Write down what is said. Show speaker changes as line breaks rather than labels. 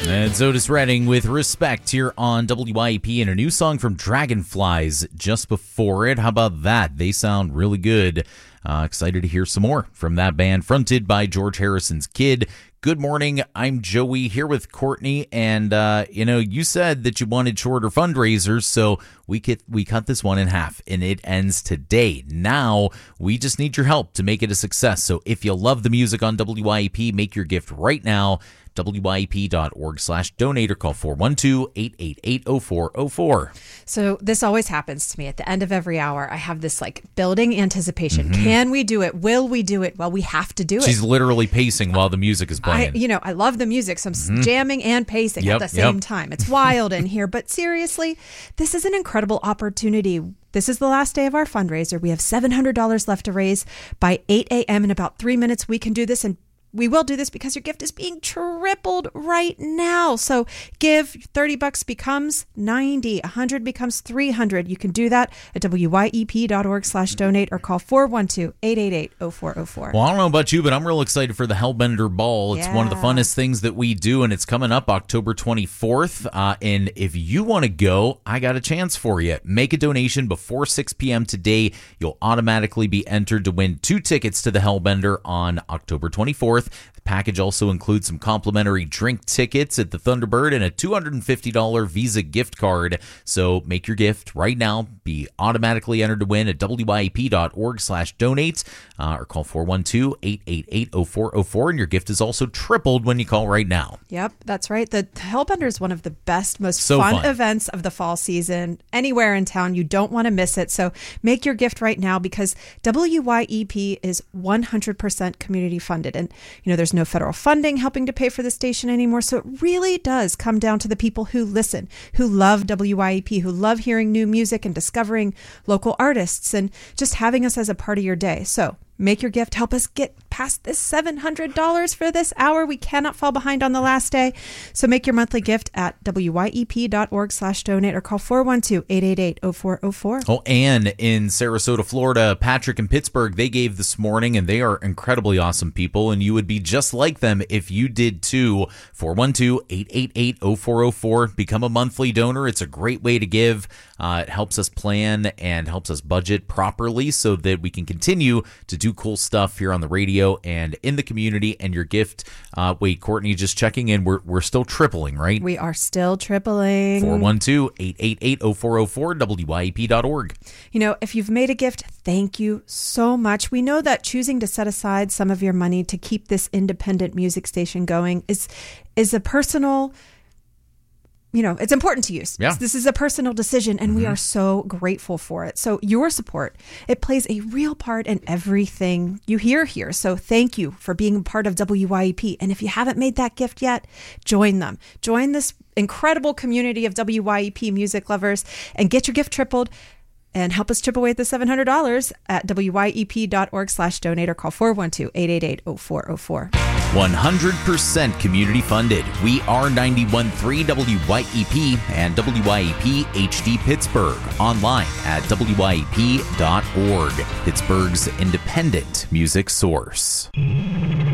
And Otis Redding with Respect here on WYEP, and a new song from Dragonflies just before it. How about that? They sound really good. Excited to hear some more from that band fronted by George Harrison's kid. Good morning. I'm Joey here with Courtney, and you said that you wanted shorter fundraisers, so we cut this one in half, and it ends today. Now we just need your help to make it a success. So if you love the music on WYEP, make your gift right now. WYEP.org/donate or call 412-888-0404.
So this always happens to me at the end of every hour. I have this building anticipation. Mm-hmm. Can we do it? Will we do it? Well, we have to do it.
She's literally pacing while the music is playing.
I love the music, so I'm jamming and pacing at the same time. It's wild in here, but seriously, this is an incredible opportunity. This is the last day of our fundraiser. We have $700 left to raise. By 8 a.m. in about 3 minutes, we can do this, and we will do this because your gift is being tripled right now. So give, $30 becomes $90, $100 becomes $300. You can do that at WYEP.org/donate or call 412-888-0404.
Well, I don't know about you, but I'm real excited for the Hellbender Ball. It's one of the funnest things that we do, and it's coming up October 24th. And if you want to go, I got a chance for you. Make a donation before 6 p.m. today. You'll automatically be entered to win 2 tickets to the Hellbender on October 24th. The package also includes some complimentary drink tickets at the Thunderbird and a $250 Visa gift card. So make your gift right now. Be automatically entered to win at WYEP.org/donate or call 412-888-0404. And your gift is also tripled when you call right now.
Yep, that's right. The Hellbender is one of the best, most fun events of the fall season. Anywhere in town, you don't want to miss it. So make your gift right now because WYEP is 100% community funded. And there's no federal funding helping to pay for the station anymore. So it really does come down to the people who listen, who love WYEP, who love hearing new music and discovering local artists and just having us as a part of your day. So make your gift. Help us get past this $700 for this hour. We cannot fall behind on the last day. So make your monthly gift at WYEP.org/donate or call 412-888-0404.
Oh, and in Sarasota, Florida, Patrick and Pittsburgh, they gave this morning, and they are incredibly awesome people, and you would be just like them if you did too. 412-888-0404. Become a monthly donor. It's a great way to give. It helps us plan and helps us budget properly so that we can continue to do cool stuff here on the radio and in the community. And your gift, wait, Courtney, just checking in, we're still tripling, right?
We are still tripling.
412-888-0404, WYEP.org.
If you've made a gift, thank you so much. We know that choosing to set aside some of your money to keep this independent music station going is a personal, it's important to you.
Yeah.
This is a personal decision, and we are so grateful for it. So your support, it plays a real part in everything you hear here. So thank you for being a part of WYEP. And if you haven't made that gift yet, join them. Join this incredible community of WYEP music lovers and get your gift tripled. And help us chip away at the $700 at WYEP.org/donate or call 412-888-0404.
100% community funded. We are 91.3 WYEP and WYEP HD Pittsburgh. Online at WYEP.org. Pittsburgh's independent music source.